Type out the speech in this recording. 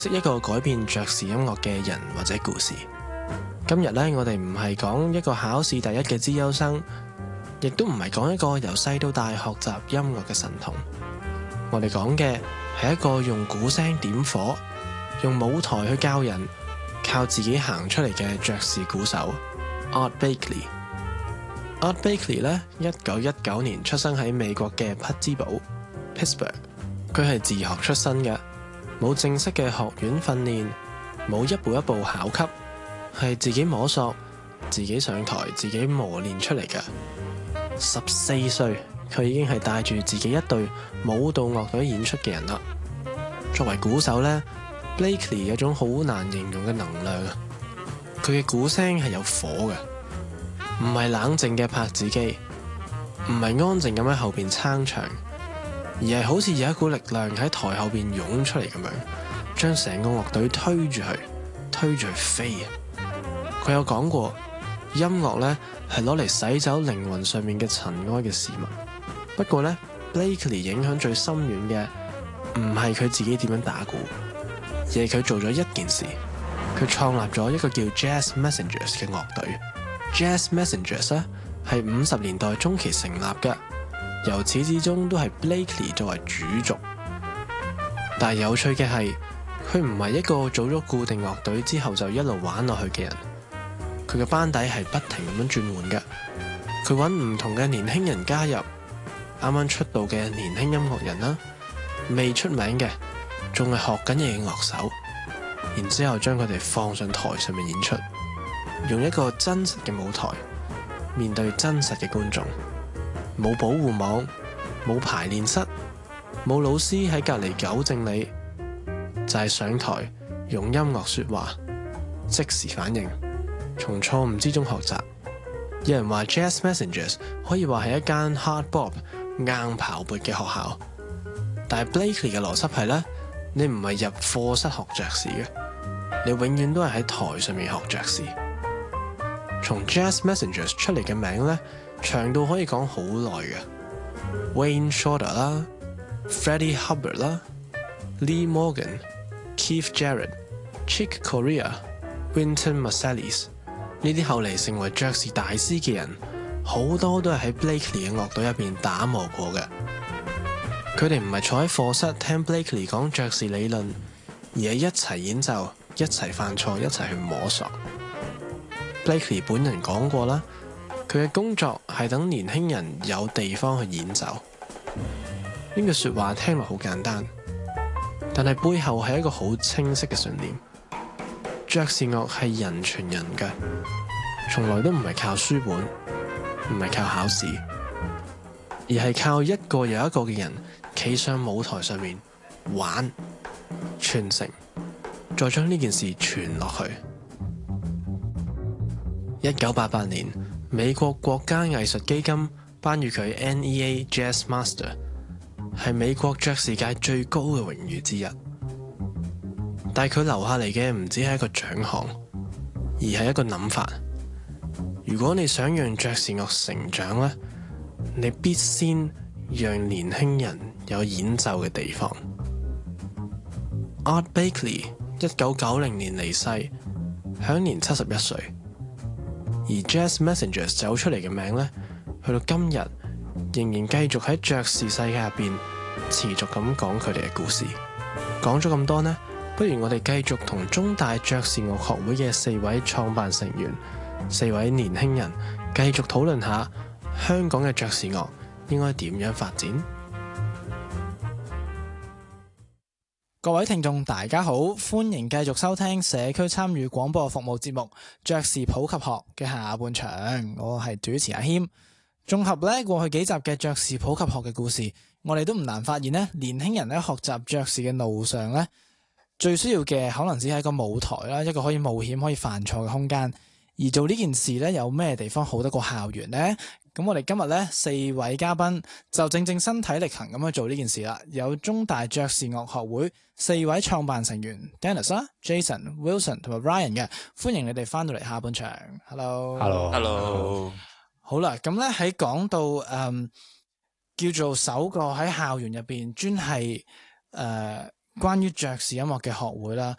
識一個改變爵士音樂嘅人或者故事。今日呢，我哋唔係講一個考試第一嘅資優生，亦都唔係講一個由細到大學習音樂嘅神童。我哋講嘅係一個用鼓聲點火，用舞台去教人，靠自己行出嚟嘅爵士鼓手 Art Blakey。Art Blakey 呢，1919年出生喺美國嘅匹茲堡 Pittsburgh。佢係自學出身嘅，冇正式嘅學院訓練，冇一步一步考級，係自己摸索、自己上台、自己磨練出嚟嘅。14歲，佢已經係帶住自己一隊舞蹈樂隊演出嘅人啦。作為鼓手呢， Blakey 有種好難形容嘅能量啊！佢嘅鼓聲係有火嘅，唔係冷靜嘅拍子機，唔係安靜咁喺後邊撐場，而係好似有一股力量喺台後邊湧出嚟咁樣，將成個樂隊推住去飛啊！佢有講過，音樂呢係攞嚟洗走靈魂上面嘅塵埃嘅事物。不過呢， Blakey 影響最深遠嘅唔係佢自己點樣打鼓，而係佢做咗一件事，佢創立咗一個叫 Jazz Messengers 嘅樂隊。Jazz Messengers 呢係50年代中期成立嘅。由始至終都係 Blakey 作為主軸，但係有趣嘅係，佢唔係一個組咗固定樂隊之後就一路玩落去嘅人。佢嘅班底係不停咁樣轉換嘅，佢揾唔同嘅年輕人加入，啱啱出道嘅年輕音樂人啦，未出名嘅，仲係學緊嘢嘅樂手，然之後將佢哋放上台上面演出，用一個真實嘅舞台，面對真實嘅觀眾。冇保護網，冇排練室，冇老師喺隔籬糾正你，就係上台用音樂說話，即時反應，從錯誤之中學習。有人話 Jazz Messengers 可以話係一間 hard bop 硬刨撥嘅學校，但係 Blakey 嘅邏輯係呢：你唔係入課室學爵士嘅，你永遠都係喺台上面學爵士。從 Jazz Messengers 出嚟嘅名呢，長到可以講好耐嘅 Wayne Shorter 啦、Freddie Hubbard 啦、Lee Morgan、Keith Jarrett、Chick Corea、Wynton Marsalis 呢啲後嚟成為爵士大師嘅人，好多都係喺 Blakey 嘅樂隊入邊打磨過嘅。佢哋唔係坐喺課室聽 Blakey 講爵士理論，而係一齊演奏、一齊犯錯、一齊去摸索。Blakey 本人講過啦，佢嘅工作係等年輕人有地方去演奏。呢句說話聽落好簡單，但係背後係一個好清晰嘅信念。爵士樂係人傳人嘅，從來都唔係靠書本，唔係靠考試，而係靠一個又一個嘅人企上舞台上面玩、傳承，再將呢件事傳落去。1988年，美國國家藝術基金頒予佢 NEA Jazz Master， 係美國爵士界最高嘅榮譽之一。但係佢留下嚟嘅唔止係一個獎項，而係一個諗法。如果你想讓爵士樂成長呢，你必先讓年輕人有演奏嘅地方。Art Blakey 1990年離世，享年71歲。而 Jazz Messengers 走出嚟嘅名呢，去到今日仍然繼續喺爵士世界入邊持續咁講佢哋嘅故事。講咗咁多呢，不如我哋繼續同中大爵士樂學會嘅4位創辦成員、4位年輕人繼續討論下香港嘅爵士樂應該點樣發展。 各位聽眾大家好，歡迎繼續收聽社區參與廣播服務節目《爵士普及學》嘅下半場，我係主持阿謙。綜合過去幾集嘅爵士普及學嘅故事，我哋都唔難發現呢，年輕人喺學習爵士嘅路上呢，最需要嘅可能只係一個舞台啦，一個可以冒險、可以犯錯嘅空間。而做呢件事呢，有咩地方好得過校園呢？咁我哋今日呢4位嘉賓就正身體力行咁去做呢件事啦。有中大爵士樂學會4位創辦成員 Dennis、Jason、Wilson 同埋 Ryan 嘅，歡迎你哋翻到嚟下半場。Hello。好啦，咁呢喺講到叫做首個喺校園入邊專係關於爵士音樂嘅學會啦，